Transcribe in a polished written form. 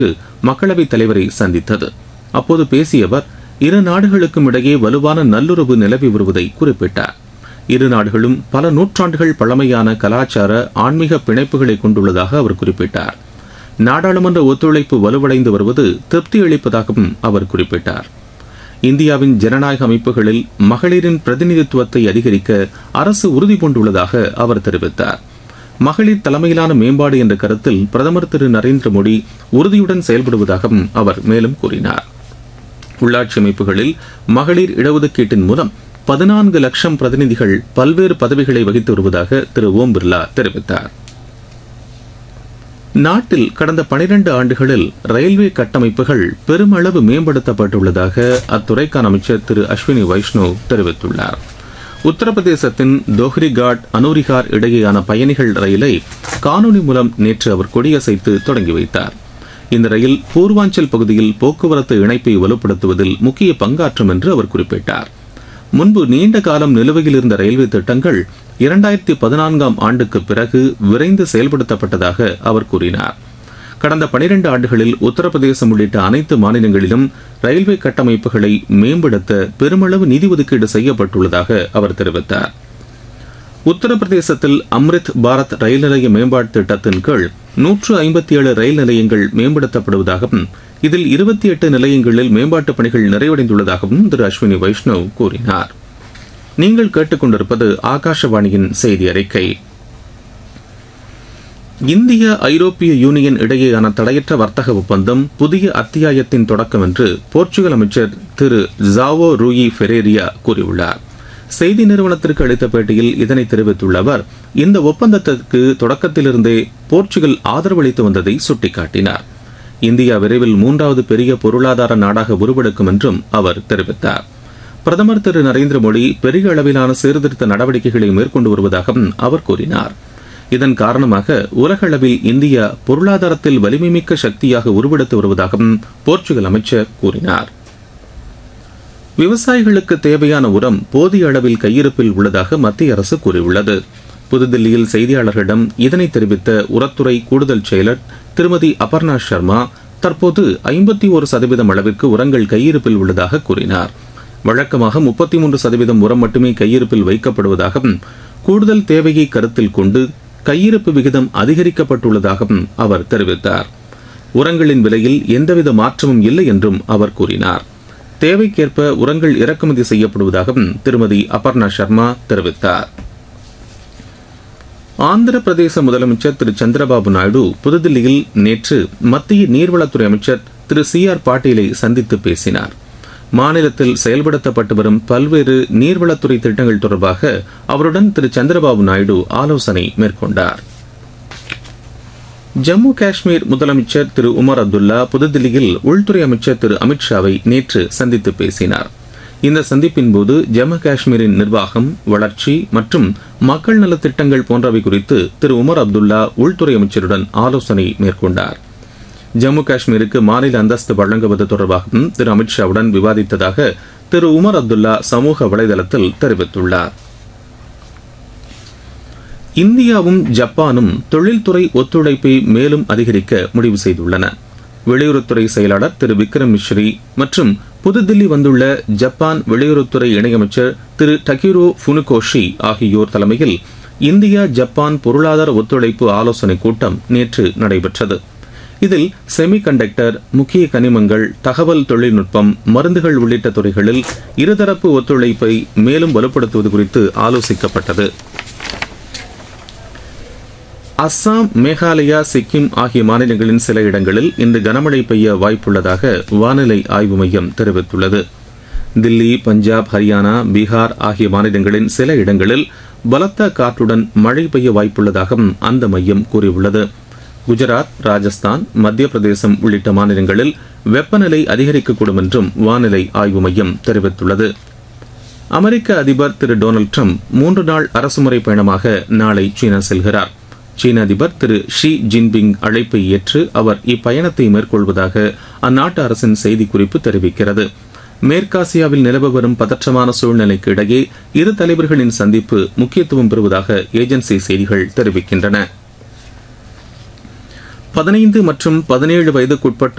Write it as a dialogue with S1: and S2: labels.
S1: மக்களவைத் தலைவரை சந்தித்தது. அப்போது பேசிய அவர், இரு நாடுகளுக்கும் இடையே வலுவான நல்லுறவு நிலவி வருவதை குறிப்பிட்டார். இரு நாடுகளும் பல நூற்றாண்டுகள் பழமையான கலாச்சார ஆன்மீக பிணைப்புகளை கொண்டுள்ளதாக அவர் குறிப்பிட்டார். நாடாளுமன்ற ஒத்துழைப்பு வலுவடைந்து வருவது திருப்தி அளிப்பதாகவும் அவர் குறிப்பிட்டார். இந்தியாவின் ஜனநாயக அமைப்புகளில் மகளிரின் பிரதிநிதித்துவத்தை அதிகரிக்க அரசு உறுதி பூண்டுள்ளதாக அவர் தெரிவித்தார். மகளிர் தலைமையிலான மேம்பாடு என்ற கருத்தில் பிரதமர் திரு நரேந்திர மோடி உறுதியுடன் செயல்படுவதாகவும் அவர் மேலும் கூறினார். உள்ளாட்சி அமைப்புகளில் மகளிர் இடஒதுக்கீட்டின் மூலம் 14 லட்சம் பிரதிநிதிகள் பல்வேறு பதவிகளை வகித்து வருவதாக திரு ஓம் பிர்லா தெரிவித்தார். நாட்டில் கடந்த 12 ஆண்டுகளில் ரயில்வே கட்டமைப்புகள் பெருமளவு மேம்படுத்தப்பட்டுள்ளதாக அத்துறைக்கான அமைச்சர் திரு அஸ்வினி வைஷ்ணவ் தெரிவித்துள்ளார். உத்தரப்பிரதேசத்தின் தோஹ்ரிகாட் அனூரிகார் இடையேயான பயணிகள் ரயிலை காணொலி மூலம் நேற்று அவர் கொடியசைத்து தொடங்கி வைத்தார். இந்த ரயில் பூர்வாஞ்சல் பகுதியில் போக்குவரத்து இணைப்பை வலுப்படுத்துவதில் முக்கிய பங்காற்றும் என்று அவர் குறிப்பிட்டார். முன்பு நீண்ட காலம் நிலுவையில் இருந்த ரயில்வே திட்டங்கள் 2014ஆம் ஆண்டுக்கு பிறகு விரைந்து செயல்படுத்தப்பட்டதாக அவர் கூறினார். கடந்த 12 ஆண்டுகளில் உத்தரப்பிரதேசம் உள்ளிட்ட அனைத்து மாநிலங்களிலும் ரயில்வே கட்டமைப்புகளை மேம்படுத்த பெருமளவு நிதி ஒதுக்கீடு செய்யப்பட்டுள்ளதாக அவர் தெரிவித்தார். உத்தரப்பிரதேசத்தில் அம்ரித் பாரத் ரயில் நிலைய மேம்பாட்டு திட்டத்தின் கீழ் 157 ரயில் நிலையங்கள் மேம்படுத்தப்படுவதாகவும் இதில் 28 நிலையங்களில் மேம்பாட்டுப் பணிகள் நிறைவடைந்துள்ளதாகவும் திரு அஸ்வினி வைஷ்ணவ் கூறினார். நீங்கள் கேட்டுக்கொண்டிருப்பது ஆகாஷவாணியின் செய்தி அறிக்கை. இந்திய ஐரோப்பிய யூனியன் இடையேயான தடையற்ற வர்த்தக ஒப்பந்தம் புதிய அத்தியாயத்தின் தொடக்கம் என்று போர்ச்சுகல் அமைச்சர் திரு ஜாவோ ரூயி ஃபெரேரியா கூறியுள்ளார். செய்தி நிறுவனத்திற்கு அளித்த பேட்டியில் இதனை தெரிவித்துள்ள அவர், இந்த ஒப்பந்தத்திற்கு தொடக்கத்திலிருந்தே போர்ச்சுகல் ஆதரவு அளித்து வந்ததை சுட்டிக்காட்டினார். இந்தியா விரைவில் 3வது பெரிய பொருளாதார நாடாக உருவெடுக்கும் என்றும் அவர் தெரிவித்தார். பிரதமர் திரு நரேந்திர மோடி பெரிய அளவிலான சீர்திருத்த நடவடிக்கைகளை மேற்கொண்டு வருவதாகவும் அவர் கூறினார். இதன் காரணமாக உலக அளவில் இந்தியா பொருளாதாரத்தில் வலிமைமிக்க சக்தியாக உருவெடுத்து வருவதாகவும் போர்ச்சுகல் அமைச்சர் கூறினார். விவசாயிகளுக்கு தேவையான உரம் போதிய அளவில் கையிருப்பில் உள்ளதாக மத்திய அரசு கூறியுள்ளது. புதுதில்லியில் செய்தியாளர்களிடம் இதனை தெரிவித்த உரத்துறை கூடுதல் செயலர் திருமதி அபர்ணா சர்மா, தற்போது 51% அளவிற்கு உரங்கள் கையிருப்பில் உள்ளதாக கூறினார். வழக்கமாக 33% உரம் மட்டுமே கையிருப்பில் வைக்கப்படுவதாகவும் கூடுதல் தேவையை கருத்தில் கொண்டு கையிருப்பு விகிதம் அதிகரிக்கப்பட்டுள்ளதாகவும் அவர் தெரிவித்தார். உரங்களின் விலையில் எந்தவித மாற்றமும் இல்லை என்றும் அவர் கூறினார். தேவைக்கேற்ப உரங்கள் இறக்குமதி செய்யப்படுவதாகவும் திருமதி அபர்ணா சர்மா தெரிவித்தார். ஆந்திர பிரதேச முதலமைச்சர் திரு சந்திரபாபு நாயுடு புதுதில்லியில் நேற்று மத்திய நீர்வளத்துறை அமைச்சர் திரு CR பாட்டீலை சந்தித்து பேசினார். மாநிலத்தில் செயல்படுத்தப்பட்டு வரும் பல்வேறு நீர்வளத்துறை திட்டங்கள் தொடர்பாக அவருடன் திரு சந்திரபாபு நாயுடு ஆலோசனை மேற்கொண்டார். ஜம்மு காஷ்மீர் முதலமைச்சர் திரு உமர் அப்துல்லா புதுதில்லியில் உள்துறை அமைச்சர் திரு அமித்ஷாவை நேற்று சந்தித்து பேசினார். இந்த சந்திப்பின் போது ஜம்மு காஷ்மீரின் நிர்வாகம், வளர்ச்சி மற்றும் மக்கள் நலத்திட்டங்கள் போன்றவை குறித்து திரு உமர் அப்துல்லா உள்துறை அமைச்சருடன் ஆலோசனை மேற்கொண்டார். ஜம்மு காஷ்மீருக்கு மாநில அந்தஸ்து வழங்குவது தொடர்பாகவும் திரு அமித்ஷாவுடன் விவாதித்ததாக திரு உமர் அப்துல்லா சமூக வலைதளத்தில் தெரிவித்துள்ளார். இந்தியாவும் ஜப்பானும் தொழில்துறை ஒத்துழைப்பை மேலும் அதிகரிக்க முடிவு செய்துள்ளன. வெளியுறவுத்துறை செயலாளர் திரு விக்ரம் மிஸ்ரி மற்றும் புதுதில்லி வந்துள்ள ஜப்பான் வெளியுறவுத்துறை இணையமைச்சர் திரு டகிரோ ஃபுனுகோஷி ஆகியோர் தலைமையில் இந்தியா ஜப்பான் பொருளாதார ஒத்துழைப்பு ஆலோசனைக் கூட்டம் நேற்று நடைபெற்றது. இதில் செமிகண்டக்டர், முக்கிய கனிமங்கள், தகவல் தொழில்நுட்பம், மருந்துகள் உள்ளிட்ட துறைகளில் இருதரப்பு ஒத்துழைப்பை மேலும் வலுப்படுத்துவது குறித்து ஆலோசிக்கப்பட்டது. அஸ்ஸாம், மேகாலயா, சிக்கிம் ஆகிய மாநிலங்களின் சில இடங்களில் இன்று கனமழை பெய்ய வாய்ப்புள்ளதாக வானிலை ஆய்வு மையம் தெரிவித்துள்ளது. தில்லி, பஞ்சாப், ஹரியானா, பீகார் ஆகிய மாநிலங்களின் சில இடங்களில் பலத்த காற்றுடன் மழை பெய்ய வாய்ப்புள்ளதாகவும் அந்த மையம் கூறியுள்ளது. குஜராத், ராஜஸ்தான், மத்திய பிரதேசம் உள்ளிட்ட மாநிலங்களில் வெப்பநிலை அதிகரிக்கக்கூடும் என்றும் வானிலை ஆய்வு மையம் தெரிவித்துள்ளது. அமெரிக்க அதிபர் திரு டொனால்டு டிரம்ப் 3 நாள் அரசுமுறை பயணமாக நாளை சீனா செல்கிறார். சீன அதிபர் திரு ஷி ஜின்பிங் அழைப்பை ஏற்று அவர் இப்பயணத்தை மேற்கொள்வதாக அந்நாட்டு அரசின் செய்திக்குறிப்பு தெரிவிக்கிறது. மேற்காசியாவில் நிலவ வரும் பதற்றமான சூழ்நிலைக்கு இடையே இரு தலைவர்களின் சந்திப்பு முக்கியத்துவம் பெறுவதாக ஏஜென்சி செய்திகள் தெரிவிக்கின்றன. 15 மற்றும் 17 வயதுக்குட்பட்ட